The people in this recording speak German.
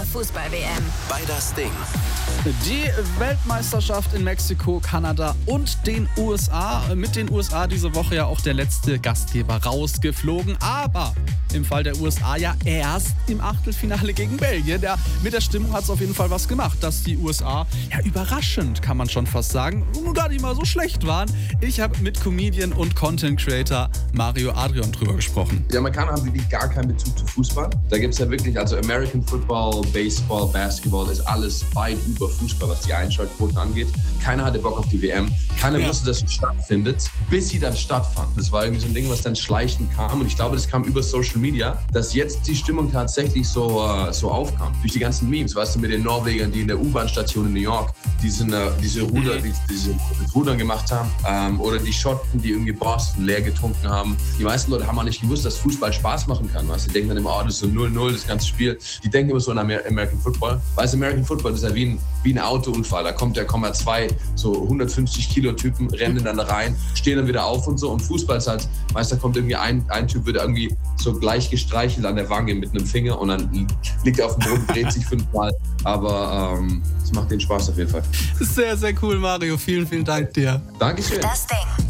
Fußball-WM. Bei das Ding. Die Weltmeisterschaft in Mexiko, Kanada und den USA. Mit den USA diese Woche ja auch der letzte Gastgeber rausgeflogen. Aber im Fall der USA ja erst im Achtelfinale gegen Belgien. Mit der Stimmung hat es auf jeden Fall was gemacht, dass die USA ja überraschend, kann man schon fast sagen, gar nicht mal so schlecht waren. Ich habe mit Comedian und Content Creator Mario Adrian drüber gesprochen. Die Amerikaner haben wirklich gar keinen Bezug zu Fußball. Da gibt es ja wirklich, also American Football, Baseball, Basketball, ist alles weit über Fußball, was die Einschaltquoten angeht. Keiner hatte Bock auf die WM. Keiner wusste, dass sie stattfindet, bis sie dann stattfand. Das war irgendwie so ein Ding, was dann schleichend kam. Und ich glaube, das kam über Social Media, dass jetzt die Stimmung tatsächlich so aufkam. Durch die ganzen Memes, weißt du, mit den Norwegern, die in der U-Bahn-Station in New York diese Rudern gemacht haben. Oder die Schotten, die irgendwie Boston leer getrunken haben. Die meisten Leute haben auch nicht gewusst, dass Fußball Spaß machen kann. Weißt? Die denken dann immer, das ist so 0-0, das ganze Spiel. Die denken immer so an American Football. Weißt du, American Football ist ja wie ein Autounfall. Da kommen zwei so 150 Kilo Typen, rennen dann da rein, stehen dann wieder auf und so. Und Fußball ist halt, weißt du, da kommt irgendwie ein Typ, wird irgendwie so gleich gestreichelt an der Wange mit einem Finger und dann liegt er auf dem Boden, dreht sich 5-mal. Aber es macht den Spaß auf jeden Fall. Sehr, sehr cool, Mario. Vielen, vielen Dank dir. Dankeschön. Das Ding.